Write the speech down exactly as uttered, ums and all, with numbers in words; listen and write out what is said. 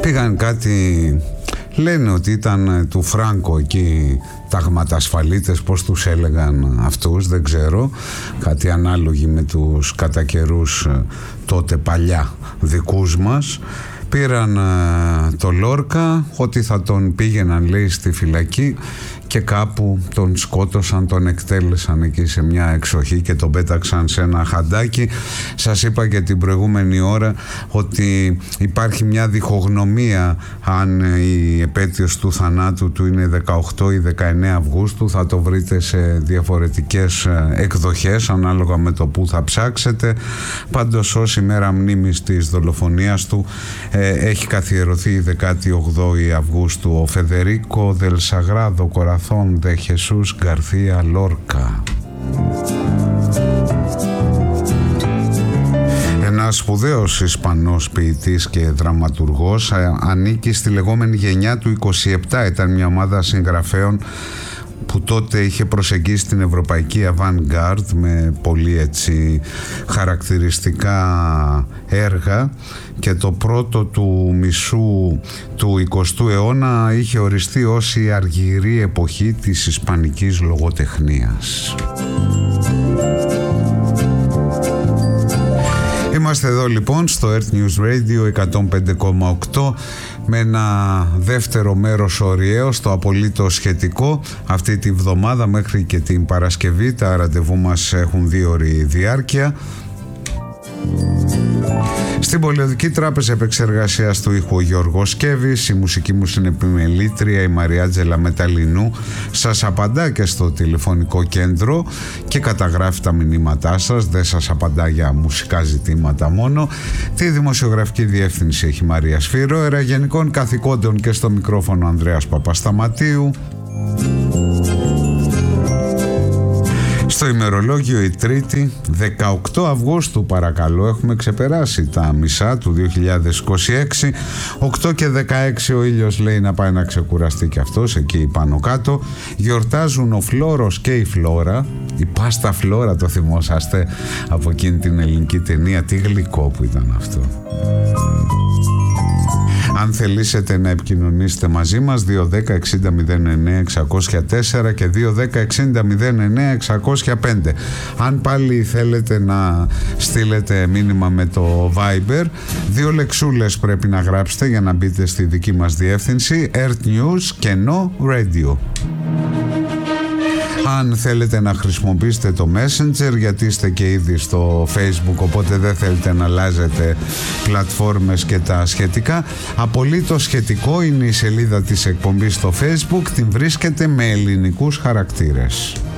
Πήγαν κάτι, λένε ότι ήταν του Φράγκο εκεί, ταγματασφαλίτες, πώς τους έλεγαν αυτούς, δεν ξέρω, κάτι ανάλογοι με τους κατά καιρούς τότε παλιά δικούς μας. Πήραν το Λόρκα, ότι θα τον πήγαιναν, λέει, στη φυλακή, και κάπου τον σκότωσαν, τον εκτέλεσαν εκεί σε μια εξοχή και τον πέταξαν σε ένα χαντάκι. Σας είπα και την προηγούμενη ώρα ότι υπάρχει μια διχογνωμία αν η επέτειος του θανάτου του είναι δεκαοκτώ ή δεκαεννέα Αυγούστου. Θα το βρείτε σε διαφορετικές εκδοχές ανάλογα με το που θα ψάξετε. Πάντως ως ημέρα μνήμης της δολοφονίας του ε, έχει καθιερωθεί η δεκάτη όγδοη Αυγούστου. Ο Φεδερίκο Δελ Σαγράδο Κοραθόν Δε Χεσούς Γκαρθία Λόρκα. Ένας σπουδαίος Ισπανός ποιητής και δραματουργός, ανήκει στη λεγόμενη γενιά του είκοσι επτά. Ήταν μια ομάδα συγγραφέων που τότε είχε προσεγγίσει την ευρωπαϊκή avant-garde με πολύ έτσι χαρακτηριστικά έργα, και το πρώτο του μισού του εικοστού αιώνα είχε οριστεί ως η αργυρή εποχή της ισπανικής λογοτεχνίας. Είμαστε εδώ λοιπόν στο Earth News Radio εκατόν πέντε κόμμα οκτώ με ένα δεύτερο μέρος ωριαίο στο απολύτως σχετικό αυτή τη βδομάδα μέχρι και την Παρασκευή. Τα ραντεβού μας έχουν δύο ώρη διάρκεια. Στην Πολιοδική Τράπεζα Επεξεργασίας του ήχου ο Γιώργος Σκέβης, η μουσική μου συνεπιμελήτρια η Μαριάτζελα Μεταλλινού σας απαντά και στο τηλεφωνικό κέντρο και καταγράφει τα μηνύματά σας, δεν σας απαντά για μουσικά ζητήματα μόνο. Τη δημοσιογραφική διεύθυνση έχει η Μαρία Σφύρο, εραγενικών καθηκόντων και στο μικρόφωνο Ανδρέας Παπασταματίου. Στο ημερολόγιο η Τρίτη δεκαοκτώ Αυγούστου, παρακαλώ, έχουμε ξεπεράσει τα μισά του δύο χιλιάδες είκοσι έξι. Οκτώ και δεκαέξι ο ήλιος λέει να πάει να ξεκουραστεί και αυτός εκεί πάνω κάτω. Γιορτάζουν ο Φλόρος και η Φλόρα, η Πάστα Φλόρα, το θυμόσαστε από εκείνη την ελληνική ταινία? Τι γλυκό που ήταν αυτό. Αν θελήσετε να επικοινωνήσετε μαζί μας, δύο ένα μηδέν εξήντα μηδέν εννέα εξακόσια τέσσερα και δύο ένα μηδέν εξήντα μηδέν εννέα εξακόσια πέντε. Αν πάλι θέλετε να στείλετε μήνυμα με το Viber, δύο λεξούλες πρέπει να γράψετε για να μπείτε στη δική μας διεύθυνση, Earth News κενό Radio. Αν θέλετε να χρησιμοποιήσετε το Messenger, γιατί είστε και ήδη στο Facebook, οπότε δεν θέλετε να αλλάζετε πλατφόρμες και τα σχετικά, απολύτως σχετικό είναι η σελίδα της εκπομπής στο Facebook, την βρίσκετε με ελληνικούς χαρακτήρες.